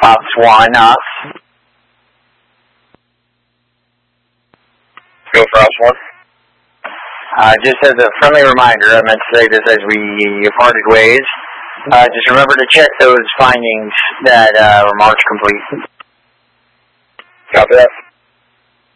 Ops 1, Ops. Go for Ops 1. Just as a friendly reminder, I meant to say this as we parted ways. Just remember to check those findings that were marked complete. Copy that.